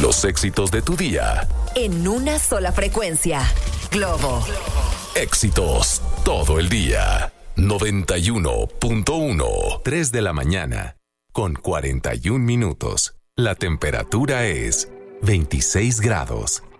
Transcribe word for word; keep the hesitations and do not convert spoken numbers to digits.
Los éxitos de tu día. En una sola frecuencia. Globo. Éxitos todo el día. noventa y uno punto uno. tres de la mañana. Con cuarenta y un minutos. La temperatura es veintiséis grados.